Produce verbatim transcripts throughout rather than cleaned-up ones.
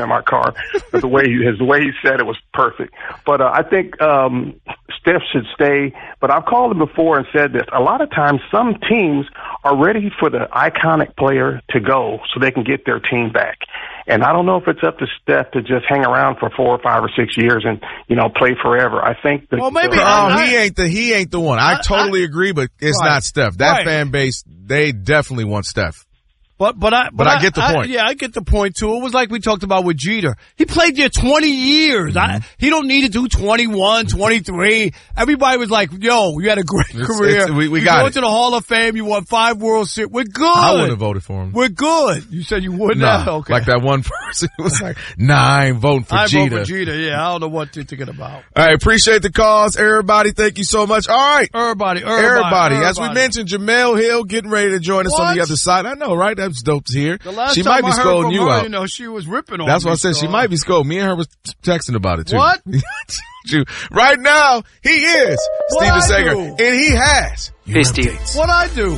in my car. But the way he, his the way he said it was perfect. But uh, I think um, Steph should stay. But I've called him before and said this. A lot of times, some teams are ready for the iconic player to go so they can get their team back. And I don't know if it's up to Steph to just hang around for four or five or six years and, you know, play forever. I think that. Well, maybe oh, I, he ain't the he ain't the one. I, I totally I, agree, but it's right. not Steph. That right. fan base, they definitely want Steph. But but I but, but I, I get the point. I, yeah, I get the point too. It was like we talked about with Jeter. He played there twenty years. Mm-hmm. I, he don't need to do twenty-one, twenty-three. Everybody was like, "Yo, you had a great it's, career. It's, we we you got go it. to the Hall of Fame. You won five World Series. We're good." I wouldn't have voted for him. We're good. You said you wouldn't. Nah, have? Okay. Like that one person who was like, "Nah, I ain't voting for I Jeter." vote for Jeter. Yeah, I don't know what you're thinking about. All right, appreciate the calls, everybody. Thank you so much. All right, everybody, everybody, everybody. everybody. As we mentioned, Jamel Hill getting ready to join us what? on the other side. I know, right? That's dope to hear. The last she time might be I heard scolding from you her, out. You know, she was ripping on That's me, what I said. so. She might be scolding. Me and her was texting about it too. What? Right now, he is what Steven Sager, and he has fifty. What I do?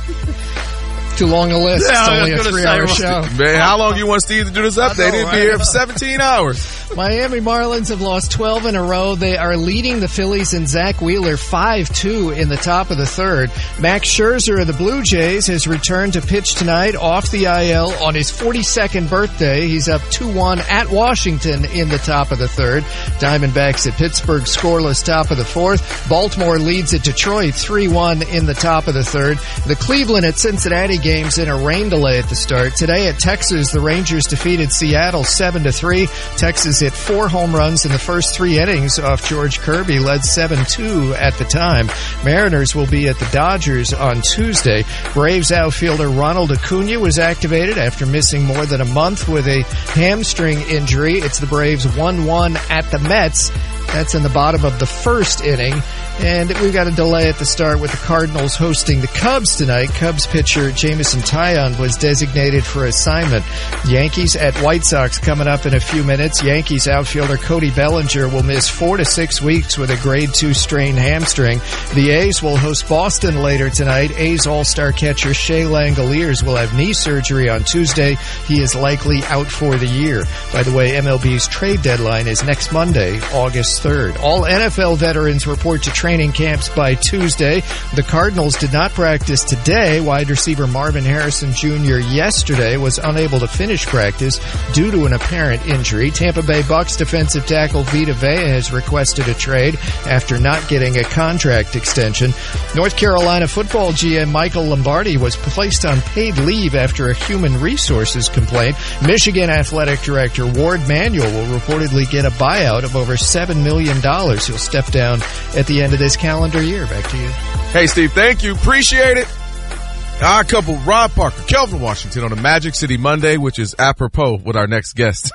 Too long a list. Yeah, it's only a three-hour show. Man, how long do you want Steve to do this update? He'll be here for seventeen hours. Miami Marlins have lost twelve in a row. They are leading the Phillies and Zach Wheeler five two in the top of the third. Max Scherzer of the Blue Jays has returned to pitch tonight off the I L on his forty-second birthday. He's up two one at Washington in the top of the third. Diamondbacks at Pittsburgh scoreless top of the fourth. Baltimore leads at Detroit three one in the top of the third. The Cleveland at Cincinnati games in a rain delay at the start. Today at Texas, the Rangers defeated Seattle seven to three. Texas hit four home runs in the first three innings off George Kirby, led seven two at the time. Mariners will be at the Dodgers on Tuesday. Braves outfielder Ronald Acuna was activated after missing more than a month with a hamstring injury. It's the Braves one one at the Mets. That's in the bottom of the first inning. And we've got a delay at the start with the Cardinals hosting the Cubs tonight. Cubs pitcher Jameson Taillon was designated for assignment. Yankees at White Sox coming up in a few minutes. Yankees outfielder Cody Bellinger will miss four to six weeks with a grade two strained hamstring. The A's will host Boston later tonight. A's all-star catcher Shea Langoliers will have knee surgery on Tuesday. He is likely out for the year. By the way, M L B's trade deadline is next Monday, August third. All N F L veterans report to training camps by Tuesday. The Cardinals did not practice today. Wide receiver Marvin Harrison Junior yesterday was unable to finish practice due to an apparent injury. Tampa Bay Bucks defensive tackle Vita Vea has requested a trade after not getting a contract extension. North Carolina football G M Michael Lombardi was placed on paid leave after a human resources complaint. Michigan athletic director Ward Manuel will reportedly get a buyout of over seven million dollars. He'll step down at the end of this calendar year. Back to you. Hey, Steve, thank you. Appreciate it. Our couple, Rob Parker, Kelvin Washington on a Magic City Monday, which is apropos with our next guest.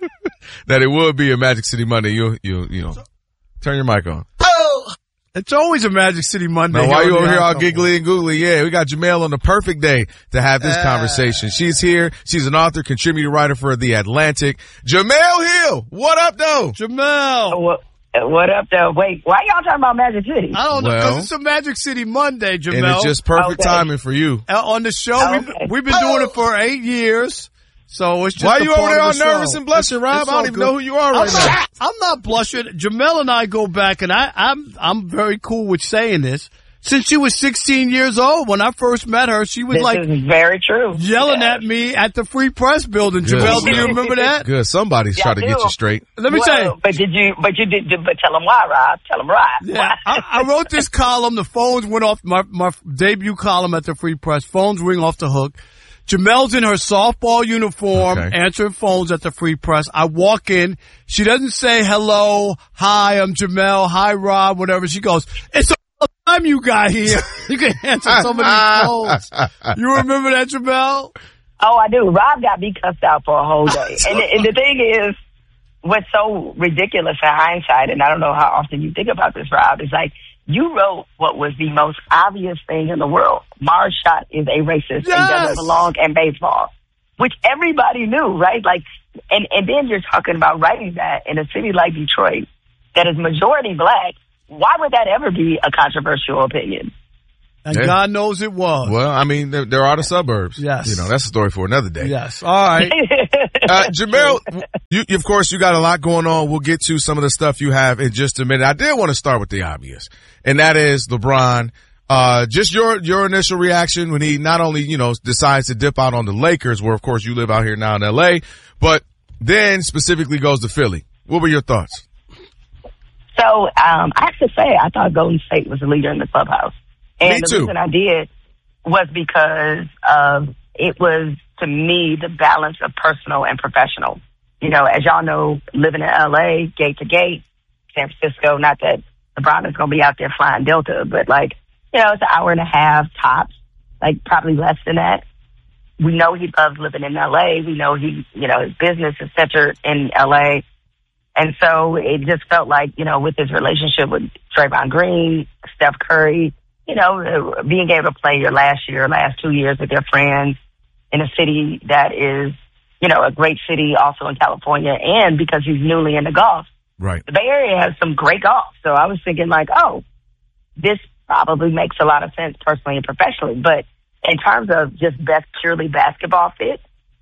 That it would be a Magic City Monday. You, you, you know, turn your mic on. Oh, it's always a Magic City Monday. Now, why you over here all giggly and googly? Yeah, we got Jamel on the perfect day to have this uh, conversation. She's here. She's an author, contributor writer for The Atlantic. Jamel Hill, what up, though? Jamel. Oh, well, what up, though? Wait, why y'all talking about Magic City? I don't know, because well, it's a Magic City Monday, Jamel. And it's just perfect okay. timing for you. Uh, on the show, okay. we've, we've been doing it for eight years, so it's just Why are you over there all the nervous show. and blushing, Rob? It's, it's I don't even good. know who you are right I'm now. Not, I'm not blushing. Jamel and I go back, and I, I'm I'm very cool with saying this. Since she was sixteen years old, when I first met her, she was this like is very true. yelling yeah. at me at the Free Press building. Good. Jamel, do you remember that? Good. Somebody's Yeah, trying to I get do. you straight. Let me well, tell you. But did you? But you did. But tell them why, Rob. Tell them why. Yeah, I, I wrote this column. The phones went off. My my debut column at the Free Press. Phones ring off the hook. Jamel's in her softball uniform, okay. answering phones at the Free Press. I walk in. She doesn't say hello, hi, I'm Jamel, hi, Rob, whatever. She goes, it's a time you got here. You can answer some of these phones. You remember that, Jamel? Oh, I do. Rob got me cussed out for a whole day. and, the, and the thing is, what's so ridiculous in hindsight, and I don't know how often you think about this, Rob, is like, you wrote what was the most obvious thing in the world. Mars Schott is a racist yes. and doesn't belong in baseball, which everybody knew, right? Like, and, and then you're talking about writing that in a city like Detroit that is majority black. Why would that ever be a controversial opinion? And Yeah. God knows it was. Well, I mean, there, there are the suburbs. Yes. You know, that's a story for another day. Yes. All right. Uh, Jamel, you, you, of course, you got a lot going on. We'll get to some of the stuff you have in just a minute. I did want to start with the obvious, and that is LeBron. Uh, just your, your initial reaction when he not only, you know, decides to dip out on the Lakers, where of course you live out here now in L A, but then specifically goes to Philly. What were your thoughts? So, um, I have to say, I thought Golden State was the leader in the clubhouse. And Me the too. reason I did was because of, it was, to me, the balance of personal and professional. You know, as y'all know, living in L A, gate to gate, San Francisco, not that LeBron is going to be out there flying Delta, but like, you know, it's an hour and a half tops, like probably less than that. We know he loves living in L A. We know he, you know, his business is centered in L A. And so it just felt like, you know, with his relationship with Draymond Green, Steph Curry, you know, being able to play your last year, last two years with your friends in a city that is, you know, a great city also in California, and because he's newly into golf. Right. The Bay Area has some great golf. So I was thinking like, oh, this probably makes a lot of sense personally and professionally. But in terms of just best purely basketball fit,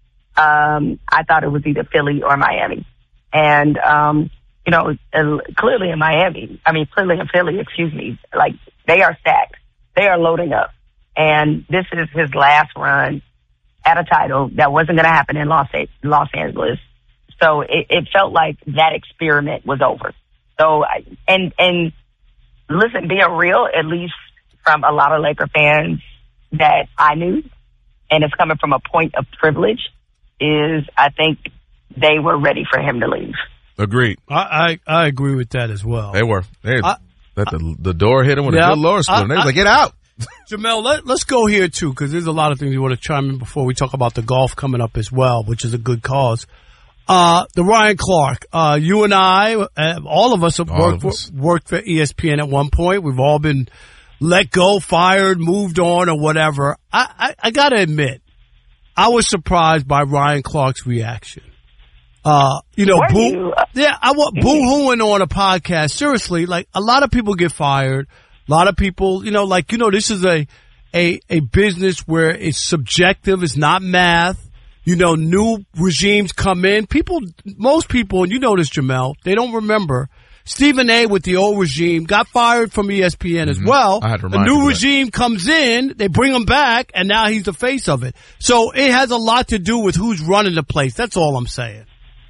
um, I thought it was either Philly or Miami. And, um, you know, clearly in Miami, I mean, clearly in Philly, excuse me, like they are stacked. They are loading up. And this is his last run at a title that wasn't going to happen in Los, Los Angeles. So it, it felt like that experiment was over. So, I, and, and listen, being real, at least from a lot of Laker fans that I knew, and it's coming from a point of privilege, is I think they were ready for him to leave. Agreed. I, I, I agree with that as well. They were. They I, let the, the door hit him with yeah, a good lower spoon. I, They was I, like, get out. Jamel, let, let's go here too, because there's a lot of things we want to chime in before we talk about the golf coming up as well, which is a good cause. Uh, the Ryan Clark, uh, you and I, uh, all of us have All worked, of us. For, worked for E S P N at one point. We've all been let go, fired, moved on, or whatever. I, I, I gotta admit, I was surprised by Ryan Clark's reaction. Uh, you know, Were boo, you? yeah, I want boo-hooing on a podcast. Seriously, like a lot of people get fired. A lot of people, you know, like, you know, this is a, a, a business where it's subjective. It's not math. You know, new regimes come in. People, most people, and you know this, Jamel, they don't remember. Stephen A. with the old regime got fired from E S P N Mm-hmm. as well. I had to A remind you new of that. regime comes in, they bring him back, and now he's the face of it. So it has a lot to do with who's running the place. That's all I'm saying.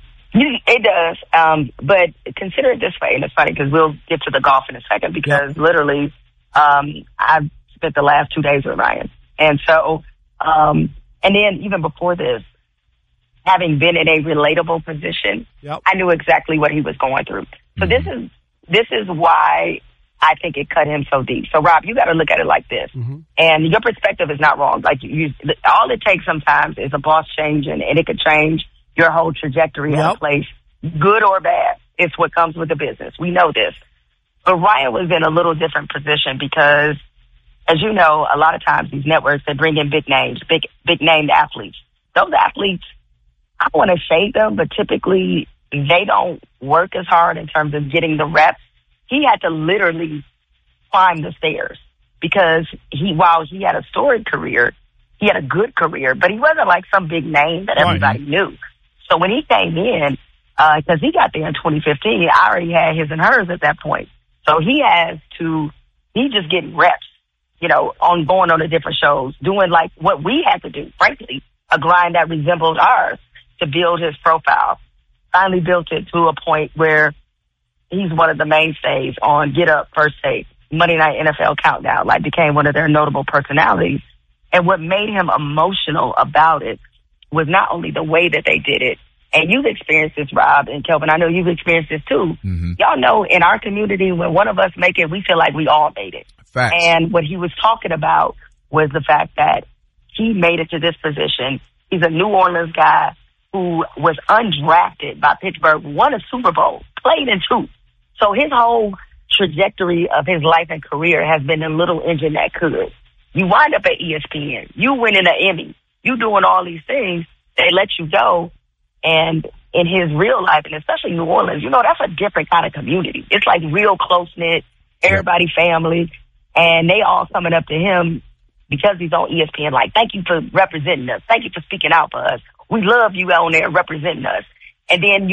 It does, um, but consider it this way, and it's funny because we'll get to the golf in a second because Yep. literally um, I've spent the last two days with Ryan. And so, um, and then even before this, having been in a relatable position, Yep. I knew exactly what he was going through. So this is this is why I think it cut him so deep. So, Rob, you got to look at it like this. Mm-hmm. And your perspective is not wrong. Like you, all it takes sometimes is a boss change, and, and it could change your whole trajectory Yep. of a place, good or bad. It's what comes with the business. We know this. But Ryan was in a little different position because, as you know, a lot of times these networks, they bring in big names, big big named athletes. Those athletes, I don't want to shade them, but typically they don't work as hard in terms of getting the reps. He had to literally climb the stairs because he, while he had a storied career, he had a good career, but he wasn't like some big name that everybody Right. knew. So when he came in, because uh, he got there in twenty fifteen, I already had his and hers at that point. So he has to, he just getting reps, you know, on going on the different shows, doing like what we had to do, frankly, a grind that resembled ours to build his profile. Finally built it to a point where he's one of the mainstays on Get Up, First Take, Monday Night N F L Countdown, like became one of their notable personalities. And what made him emotional about it was not only the way that they did it, and you've experienced this, Rob and Kelvin, I know you've experienced this too. Mm-hmm. Y'all know in our community, when one of us make it, we feel like we all made it. Facts. And what he was talking about was the fact that he made it to this position. He's a New Orleans guy who was undrafted by Pittsburgh, won a Super Bowl, played in two. So his whole trajectory of his life and career has been a little engine that could. You wind up at E S P N, you winning an Emmy, you doing all these things, they let you go. And in his real life, and especially New Orleans, you know, that's a different kind of community. It's like real close-knit, everybody family. And they all coming up to him because he's on E S P N like, thank you for representing us. Thank you for speaking out for us. We love you on there representing us. And then